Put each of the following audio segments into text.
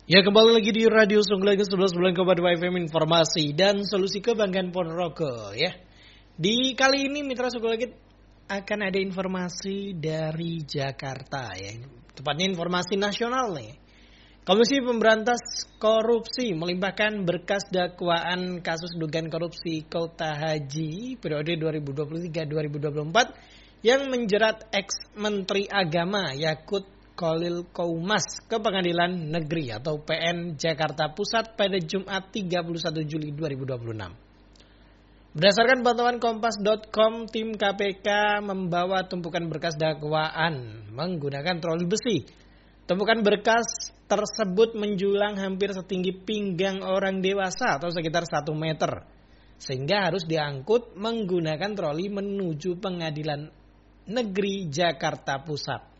Ya, kembali lagi di Radio Songgolagi 11,2 FM Informasi dan Solusi Kebanggaan Ponorogo ya. Di kali ini Mitra Songgolagi akan ada informasi dari Jakarta ya. Tepatnya informasi nasional nih. Komisi Pemberantas Korupsi melimpahkan berkas dakwaan kasus dugaan korupsi Kota Haji periode 2023-2024 yang menjerat ex-Menteri Agama Yakut Khalil Qoumas ke Pengadilan Negeri atau PN Jakarta Pusat pada Jumat 31 Juli 2026. Berdasarkan pantauan Kompas.com, tim KPK membawa tumpukan berkas dakwaan menggunakan troli besi. Tumpukan berkas tersebut menjulang hampir setinggi pinggang orang dewasa atau sekitar 1 meter. Sehingga harus diangkut menggunakan troli menuju Pengadilan Negeri Jakarta Pusat.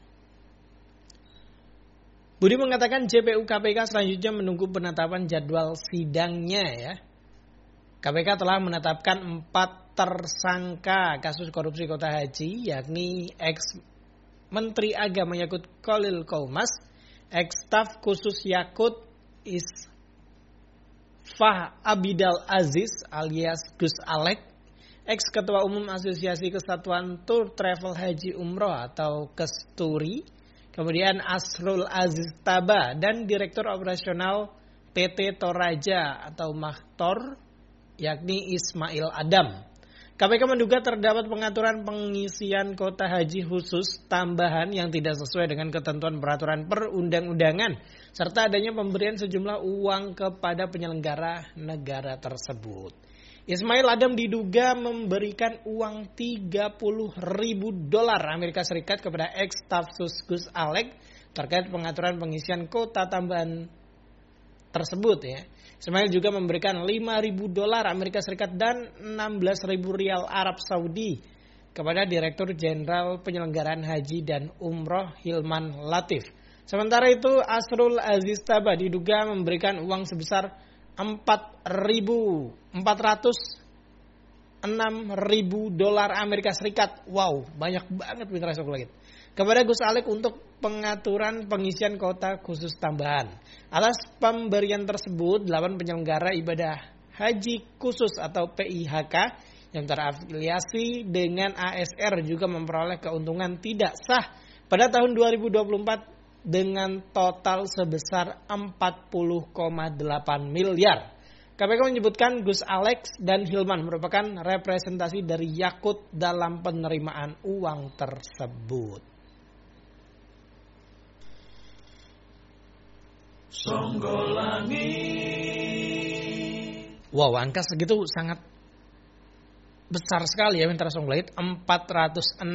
Budi mengatakan JPU KPK selanjutnya menunggu penetapan jadwal sidangnya ya. KPK telah menetapkan 4 tersangka kasus korupsi Kota Haji, yakni ex-Menteri Agama Yakut Khalil Qoumas, ex-staf khusus Yakut Isfah Abidal Aziz alias Gus Alek, ex-Ketua Umum Asosiasi Kesatuan Tour Travel Haji Umroh atau Kesturi, kemudian Asrul Aziz Taba dan Direktur Operasional PT Toraja atau Maktor, yakni Ismail Adam. KPK menduga terdapat pengaturan pengisian kota haji khusus tambahan yang tidak sesuai dengan ketentuan peraturan perundang-undangan, serta adanya pemberian sejumlah uang kepada penyelenggara negara tersebut. Ismail Adam diduga memberikan uang $30.000 Amerika Serikat kepada ex-staf sus Gus Alek terkait pengaturan pengisian kota tambahan tersebut ya. Ismail juga memberikan $5.000 Amerika Serikat dan 16.000 rial Arab Saudi kepada Direktur Jenderal Penyelenggaraan Haji dan Umroh Hilman Latif. Sementara itu Asrul Aziz Taba diduga memberikan uang sebesar $4.406.000 Amerika Serikat. Wow, banyak banget Mitra Songgolagi. Kepada Gus Alek untuk pengaturan pengisian kota khusus tambahan. Atas pemberian tersebut, 8 penyelenggara ibadah haji khusus atau PIHK yang terafiliasi dengan ASR juga memperoleh keuntungan tidak sah pada tahun 2024 dengan total sebesar 40,8 miliar. KPK menyebutkan Gus Alex dan Hilman merupakan representasi dari Yakut dalam penerimaan uang tersebut. Songgolangi. Wow, angka segitu sangat besar sekali ya Mitra Songgolagi, $406.000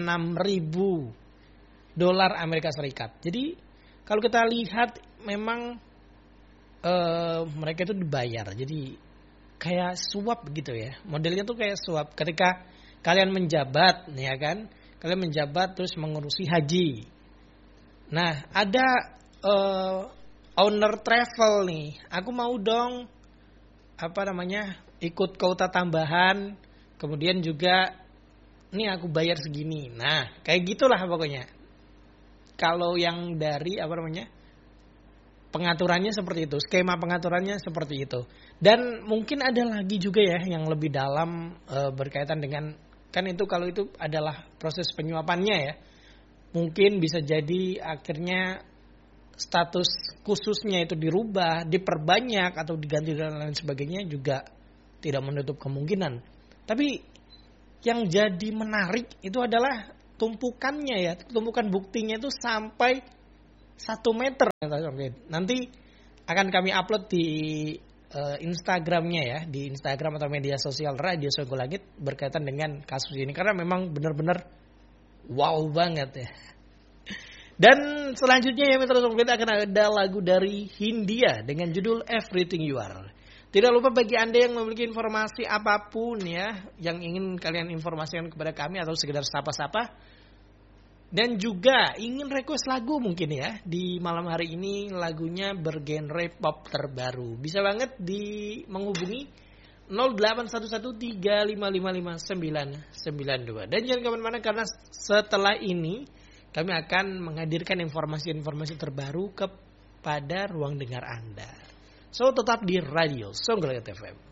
Amerika Serikat. Jadi kalau kita lihat memang mereka itu dibayar. Jadi kayak suap gitu ya. Modelnya tuh kayak suap. Ketika kalian menjabat ya kan. Kalian menjabat terus mengurusi haji. Nah ada owner travel nih. Aku mau dong ikut kota tambahan. Kemudian juga nih aku bayar segini. Nah kayak gitulah pokoknya. Kalau yang dari pengaturannya seperti itu, skema pengaturannya seperti itu. Dan mungkin ada lagi juga ya yang lebih dalam berkaitan dengan, kan itu kalau itu adalah proses penyuapannya ya. Mungkin bisa jadi akhirnya status khususnya itu dirubah, diperbanyak atau diganti dan lain sebagainya juga tidak menutup kemungkinan. Tapi yang jadi menarik itu adalah tumpukannya ya, tumpukan buktinya itu sampai 1 meter. Nanti akan kami upload di Instagramnya ya, di Instagram atau media sosial Radio Songgolagi berkaitan dengan kasus ini karena memang benar-benar wow banget ya. Dan selanjutnya ya Mitra Songgolagi akan ada lagu dari Hindia dengan judul Everything You Are. Tidak lupa bagi Anda yang memiliki informasi apapun ya, yang ingin kalian informasikan kepada kami atau sekedar sapa-sapa. Dan juga ingin request lagu mungkin ya. Di malam hari ini lagunya bergenre pop terbaru. Bisa banget menghubungi 081135555992. Dan jangan kemana-mana karena setelah ini kami akan menghadirkan informasi-informasi terbaru pada ruang dengar Anda. So tetap di radio Songgoleket FM.